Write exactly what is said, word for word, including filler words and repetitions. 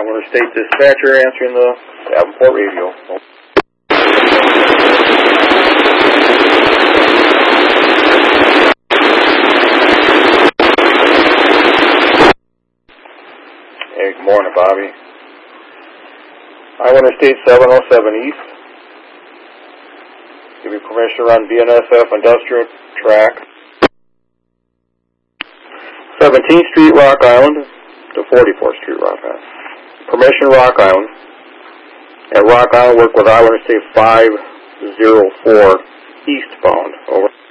Iowa Interstate Dispatcher answering the Davenport radio. Hey, good morning, Bobby. Iowa Interstate seven oh seven East. Give me permission to run B N S F industrial track. seventeenth Street, Rock Island to forty-fourth Street, Rock Island. Permission, Rock Island. At Rock Island, work with Iowa Interstate five oh four eastbound. Over.